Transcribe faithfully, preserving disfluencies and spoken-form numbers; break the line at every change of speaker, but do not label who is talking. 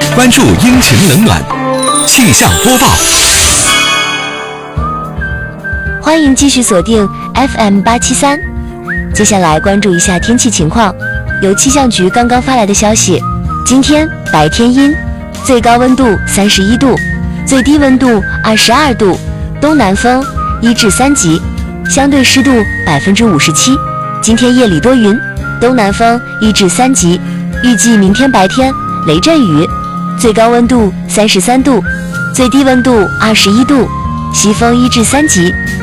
关注阴晴冷暖气象播报。
欢迎继续锁定 F M 八七三。接下来关注一下天气情况。由气象局刚刚发来的消息，今天白天阴，最高温度三十一度，最低温度二十二度，东南风一至三级，相对湿度百分之五十七。今天夜里多云，东南风一至三级，预计明天白天雷阵雨，最高温度三十三度，最低温度二十一度，西风一至三级。